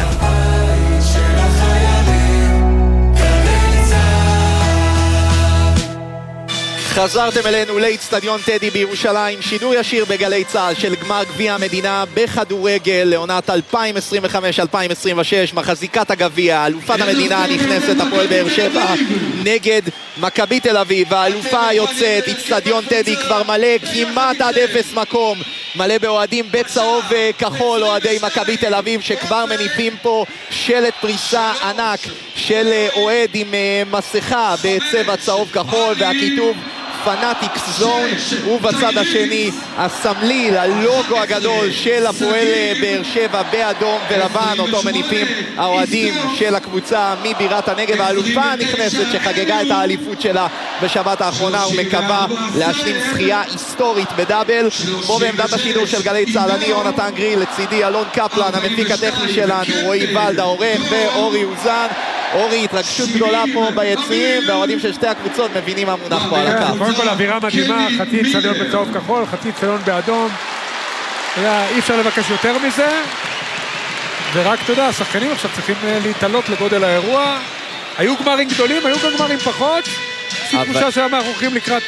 חזרתם אלינו לאצטדיון טדי בירושלים, שידור ישיר בגלי צהל של גמר גביע המדינה בכדורגל לעונת אלפיים עשרים וחמש אלפיים עשרים ושש. מחזיקת הגביע, אלופת המדינה נכנסת הפועל באר שבע נגד מכבי תל אביב, האלופה היוצאת. אצטדיון טדי כבר מלא כמעט עד אפס מקום, מלא באוהדים בצהוב כחול, אוהדי מכבי תל אביב שכבר מניפים פה שלט פריסה ענק של אוהד עם מסכה בצבע צהוב כחול והכיתוב פנאטיקס זון, ובצד השני הסמליל, הלוגו הגדול של הפועל באר שבע באדום ולבן, אותו מניפים האוהדים של הקבוצה מבירת הנגב. האלופה הנכנסת שחגגה את האליפות שלה בשבת האחרונה ומקווה להשלים זכייה היסטורית בדאבל. פה בעמדת השידור של גלי צהל, אני יהונתן גריל, לצידי אלון קפלן המפיק הטכני שלנו, רועי ולד העורך ואורי אוזן. אורי, התרגשות גדולה פה ביציעים, והאוהדים של שתי הקבוצות מבינים מה מונח פה על הקו. קודם כל אווירה מדהימה, חצי אצטדיון בצהוב כחול, חצי אצטדיון באדום. אי אפשר לבקש יותר מזה, ורק אתה יודע, השחקנים עכשיו צריכים להתעלות לגודל האירוע. היו גמרים גדולים, היו גם גמרים פחות. יש לי תחושה שאנחנו הולכים לקראת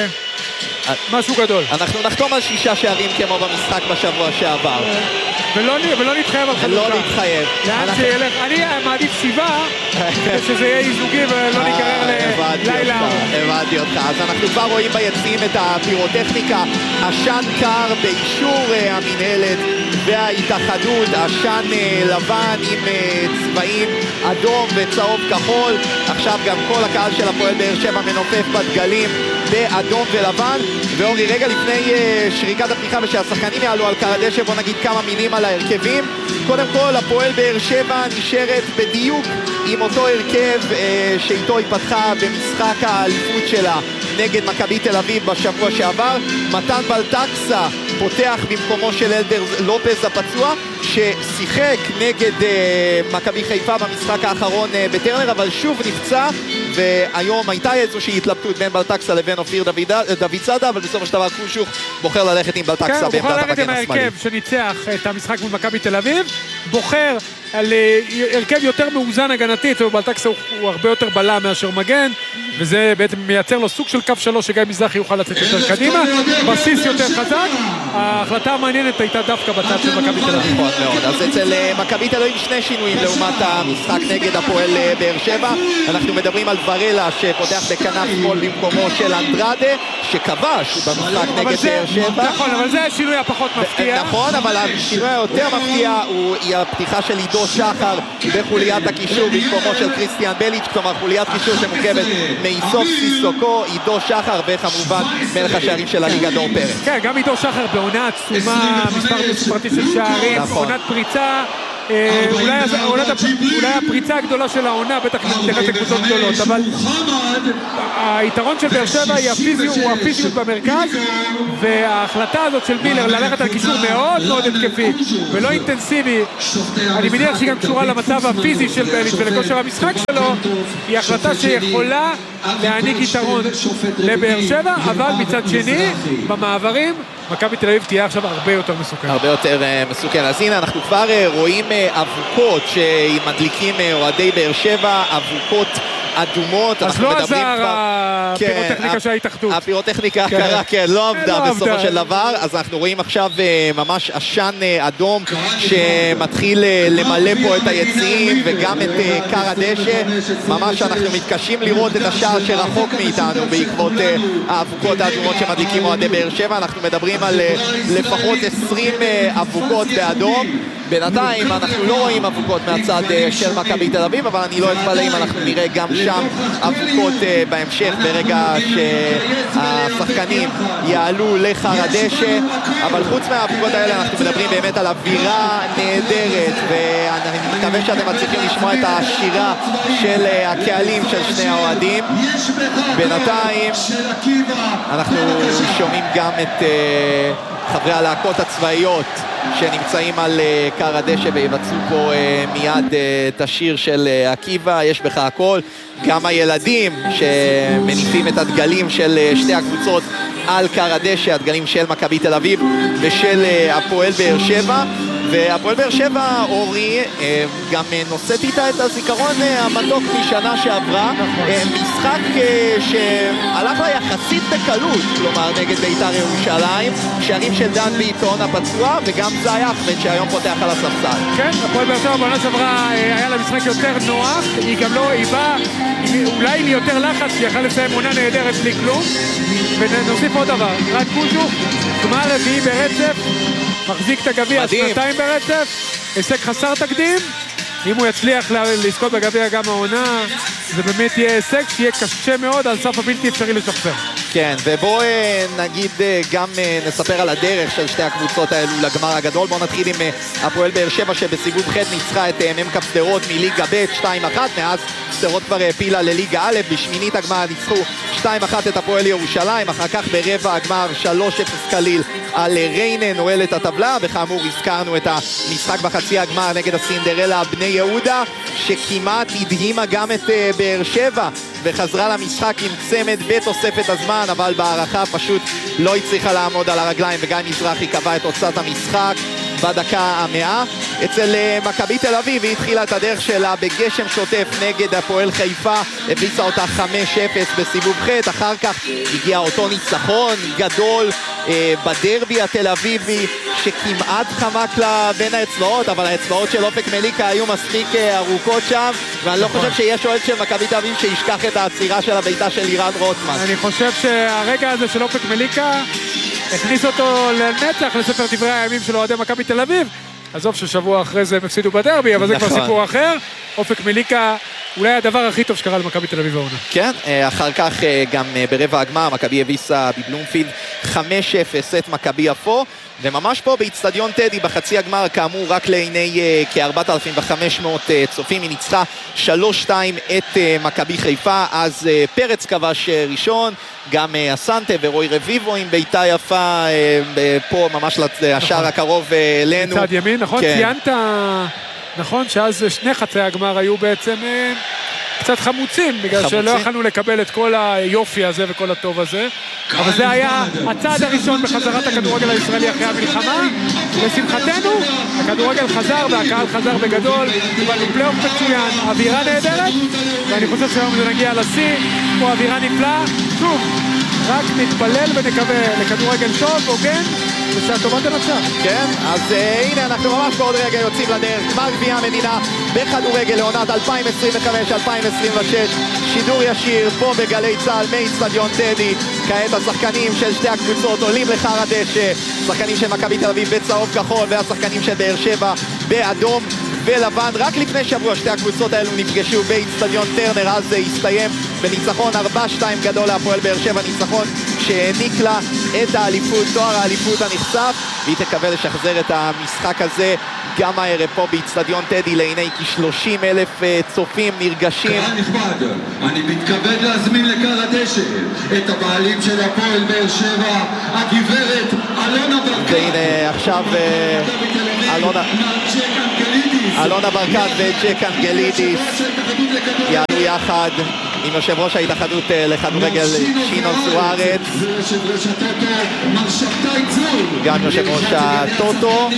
משהו גדול. אנחנו נחתום על שישה שערים כמו במשחק בשבוע שעבר. ולא נתחייב על חלוקה. לא נתחייב. לאן שילך, אני מעדיף שבעה, שזה יהיה איזוגי ולא נקרר ללילה. הבנתי אותך. אז אנחנו כבר רואים ביציעים את הפירוטכניקה. עשן קר באישור המנהלת וההתאחדות, עשן לבן עם צבעים אדום וצהוב כחול. עכשיו גם כל הקהל של הפועל באר שבע מנופף בדגלים באדום ולבן. ואורי, רגע לפני שריקת הפתיחה ושהשחקנים יעלו על קר הדשא, בוא נגיד כמה מילים על ההרכבים. קודם כל, הפועל באר שבע נשארת בדיוק עם אותו הרכב אה, שאיתו היא פתחה במשחק האליפות שלה נגד מכבי תל אביב בשבוע שעבר. מתן בלטקסה פותח במקומו של אלדר לופס הפצוע, ששיחק נגד אה, מכבי חיפה במשחק האחרון אה, בטרנר, אבל שוב נפצע, והיום הייתה איזושהי התלבטות בין בלטקסה לבין אופיר דוד סדה, אבל בסופו של דבר קושוך בוחר ללכת עם בלטקסה כן, בעמדת המגן השמאלי. כן, הוא בוחר ללכת עם ההרכב שניצח את המשחק מול מכבי תל אביב, בוחר על הרכב יותר מאוזן הגנתית, ובלטקסה הוא, הוא הרבה יותר בלם מאשר מגן, וזה בעצם מייצר לו סוג של קו שלוש שגיא מזרחי יוכל לצאת יותר קדימה, בסיס יותר חזק. ההחלטה המעניינת הייתה דווקא בצד של מכבי תל אביב. נכון מאוד, אז אצל מכבי תל אביב שני שינויים לעומת המשחק נגד הפועל באר שבע. אנחנו מדברים על ורלה שפותח בכנף שמאל במקומו של אנדרדה שכבש במשחק נגד באר שבע. נכון, אבל זה השינוי הפחות מפתיע. נכון, אבל השינוי היותר מפתיע הוא היא הפתיחה של עידו שחר בחוליית הקישור במקומו של קריסטיאן בליץ', כלומר חוליית קישור שמורכבת מאיסוף סיסוקו, עידו שחר וכמובן מלך השערים של הליגה דור פרץ. כן, גם עידו שחר בעונה עצומה, מספר מספרתי של שערים, עונת פריצה, אולי הפריצה הגדולה של העונה, בטח נתקעת לקבוצות גדולות, אבל היתרון של באר שבע הוא הפיזיות במרכז, וההחלטה הזאת של מילר ללכת על קישור מאוד מאוד התקפי ולא אינטנסיבי, אני מניח שהיא גם קשורה למצב הפיזי של בליץ' ולכושר המשחק שלו, היא החלטה שיכולה להעניק יתרון לבאר שבע, אבל מצד שני, במעברים, מכבי תל אביב תהיה עכשיו הרבה יותר מסוכן. הרבה יותר uh, מסוכן. אז הנה, אנחנו כבר uh, רואים uh, אבוקות שמדליקים uh, אוהדי באר שבע, אבוקות אדומות. אז לא עזר הפירוטכניקה של ההתאחדות. הפירוטכניקה הקרה, כן, לא עבדה בסופו של דבר. אז אנחנו רואים עכשיו ממש עשן אדום שמתחיל למלא פה את היציעים וגם את קר הדשא. ממש אנחנו מתקשים לראות את השער שרחוק מאיתנו בעקבות האבוקות האדומות שמדליקים אוהדי באר שבע. אנחנו מדברים על לפחות עשרים אבוקות באדום. בינתיים אנחנו לא רואים אבוקות מהצד של מכבי תל אביב, אבל אני לא אתפלא אם אנחנו נראה גם שם אבוקות בהמשך ברגע שהשחקנים יעלו לחר הדשא. אבל חוץ מהאבוקות האלה אנחנו מדברים באמת על אווירה נהדרת, ואני מקווה שאתם מצליחים לשמוע את השירה של הקהלים של שני האוהדים. בינתיים אנחנו שומעים גם את חברי הלהקות הצבאיות שנמצאים על uh, קר הדשא ויבצעו פה uh, מיד uh, את השיר של uh, עקיבא, יש בך הכל. גם הילדים שמניפים את הדגלים של uh, שתי הקבוצות על קר הדשא, הדגלים של מכבי תל אביב ושל uh, הפועל באר שבע. והפועל באר שבע, אורי, גם נושאת איתה את הזיכרון המתוק משנה שעברה. משחק שהלך לה יחסית בקלות, כלומר נגד בית"ר ירושלים, שערים של דן ביטון הפצוע, וגם זאי אחמד שהיום פותח על הספסל. כן, הפועל באר שבע בעונה שעברה היה לה משחק יותר נוח, היא גם לא, היא באה אולי עם יותר לחץ, היא יכלה לסיים עונה נהדרת בלי כלום. ונוסיף עוד דבר, רד קוז'וך, גמר רביעי ברצף, מחזיק את הגביע שנתיים ברצף, הישג חסר תקדים. אם הוא יצליח לזכות בגביע גם העונה, זה באמת יהיה הישג שיהיה קשה מאוד, על סף הבלתי אפשרי לשחזר. כן, ובואו נגיד גם נספר על הדרך של שתי הקבוצות האלו לגמר הגדול. בואו נתחיל עם הפועל באר שבע שבסיבוב ח' ניצחה את מ"כ שדרות מליגה ב' שתיים אחת, מאז שדרות כבר העפילה לליגה א'. בשמינית הגמר ניצחו שתיים אחת את הפועל ירושלים, אחר כך ברבע הגמר שלוש אפס קליל על ריינה, נועל את הטבלה. וכאמור הזכרנו את המשחק בחצי הגמר נגד הסינדרלה בני יהודה, שכמעט הדהימה גם את באר שבע וחזרה למשחק עם צמד בתוספת הזמן, אבל בהערכה פשוט לא הצליחה לעמוד על הרגליים, וגיא מזרחי קבע את תוצאת המשחק בדקה המאה. אצל מכבי תל אביב היא התחילה את הדרך שלה בגשם שוטף נגד הפועל חיפה, הביסה אותה חמש אפס בסיבוב ח'. אחר כך הגיע אותו ניצחון גדול אה, בדרבי התל אביבי שכמעט חמק לה בין האצבעות, אבל האצבעות של אופק מליקה היו מספיק אה, ארוכות שם, ואני לא חושב שיש אוהד של מכבי תל אביב שישכח את העצירה של הביתה של לירן רוטמן. אני חושב שהרגע הזה של אופק מליקה הכניס אותו לנצח לספר דברי הימים של אוהדי מכבי תל אביב. עזוב ששבוע אחרי זה הם הפסידו בדרבי, אבל זה כבר סיפור אחר. אופק מליקה אולי הדבר הכי טוב שקרה למכבי תל אביב העונה. כן, אחר כך גם ברבע הגמר מכבי הביסה בבלומפילד חמש אפס את מכבי יפו, וממש פה באצטדיון טדי בחצי הגמר, כאמור רק לעיני כ-ארבעת אלפים וחמש מאות צופים, היא ניצחה שלוש שתיים את מכבי חיפה. אז פרץ כבש ראשון, גם אסנטה ורוי רביבו עם ביתה יפה פה ממש לשער הקרוב אלינו. מצד ימין, נכון? כן. ציינת, נכון שאז שני חצי הגמר היו בעצם קצת חמוצים, בגלל חמוצים. שלא יכלנו לקבל את כל היופי הזה וכל הטוב הזה, אבל זה היה הצעד הראשון בחזרת הכדורגל הישראלי אחרי המלחמה. לשמחתנו הכדורגל חזר והקהל חזר בגדול, קיבלנו פלייאוף מצוין, אווירה נהדרת, ואני חושב שהיום זה נגיע לשיא, פה אווירה נפלאה. שוב, רק נתפלל ונקווה לכדורגל טוב, הוגן, ושהטובה תנצח. כן, אז uh, הנה אנחנו ממש בעוד רגע יוצאים לדרך, גמר גביע המדינה בכדורגל לעונת אלפיים עשרים וחמש אלפיים עשרים ושש, שידור ישיר פה בגלי צהל מאצטדיון טדי. כעת השחקנים של שתי הקבוצות עולים לחר הדשא, שחקנים של מכבי תל אביב בצהוב כחול והשחקנים של באר שבע באדום ולבן. רק לפני שבוע שתי הקבוצות האלו נפגשו באצטדיון טרנר, אז זה הסתיים בניצחון ארבע שתיים גדול להפועל באר שבע, ניצחון שהעניק לה את האליפות, תואר האליפות הנכסף, והיא תקווה לשחזר את המשחק הזה גם הערב פה באצטדיון טדי לעיני כ-שלושים אלף צופים נרגשים. קהל נכבד, אני מתכבד להזמין לקהל הדשא את הבעלים של הפועל באר שבע, הגברת אלונה ברקת. והנה עכשיו אלונה אלונה ברקת וג'ק אנגלידיס יעלו יחד עם יושב ראש ההתאחדות לכדורגל שינו סוארץ, גם יושב ראש הטוטו.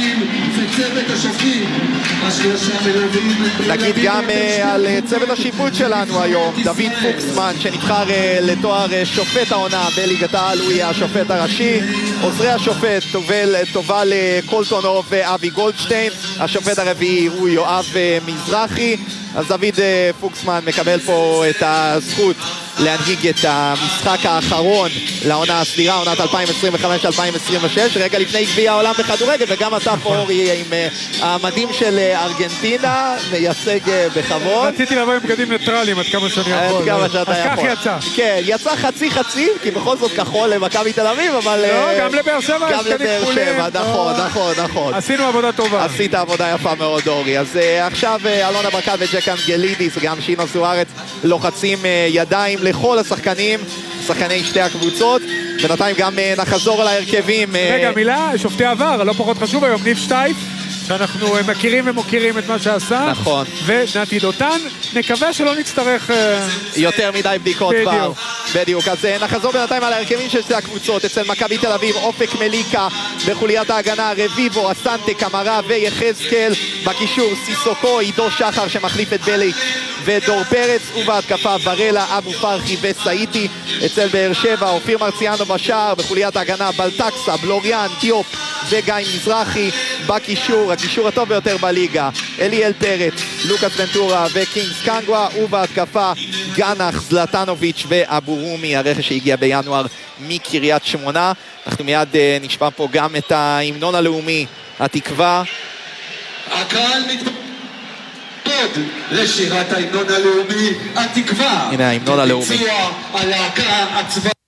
נגיד גם על צוות השיפוט שלנו היום, דוד פוקסמן שנבחר לתואר שופט העונה בליגת העל, הוא יהיה השופט הראשי. עוזרי השופט תובל קולטונוב ואבי גולדשטיין, השופט הרביעי הוא יואב מזרחי. אז דוד פוקסמן מקבל פה את הזכות להנהיג את המשחק האחרון לעונה הסדירה, עונת אלפיים עשרים וחמש אלפיים עשרים ושש, רגע לפני גביע העולם בכדורגל, וגם אתה פה אורי עם המדים של ארגנטינה, מייצג בכבוד. רציתי לבוא עם בגדים ניטרליים עד כמה שאני יכול. עד כמה שאתה יכול. אז כך יצא. כן, יצא חצי חצי, כי בכל זאת כחול למכבי תל אביב, אבל... לא, גם לבאר שבע. גם לבאר שבע, נכון, נכון, נכון. עשינו עבודה טובה. עשית עבודה יפה מאוד, אורי. אז עכשיו אלונה ברקת וג'ק אנגלידיס, גם שינו סוארץ, לוחצים ידיים לכל השחקנים, שחקני שתי הקבוצות. בינתיים גם נחזור על ההרכבים. רגע, מילה, שופטי עבר, לא פחות חשוב היום, ניב שטייף, שאנחנו מכירים ומוכירים את מה שעשה. נכון. ונתי דותן, נקווה שלא נצטרך... יותר מדי בדיקות כבר. בדיוק. אז נחזור בינתיים על ההרכבים של שתי הקבוצות. אצל מכבי תל אביב, אופק מליקה, בחוליית ההגנה, רביבו, אסנטה, קמרה ויחזקאל. בקישור, סיסוקו, עידו שחר שמחליף את בליק ודור פרץ, ובהתקפה ורלה, אבו פרחי וסעידי. אצל באר שבע, אופיר מרציאנו בשער, בחוליית ההגנה, בלטקסה, בלוריאן, טיופ וגיא מזרחי. בקישור, הקישור הטוב ביותר בליגה, אליאל פרץ, לוקאס ונטורה וקינגס קנגווה, ובהתקפה גנח, זלטנוביץ' ואבו רומי, הרכש שהגיע בינואר מקריית שמונה. אנחנו מיד uh, נשמע פה גם את ההמנון הלאומי, התקווה. הקהל מתפוד לשירת ההמנון הלאומי, התקווה. הנה ההמנון הלאומי. בביצוע הלהקה הצבאית.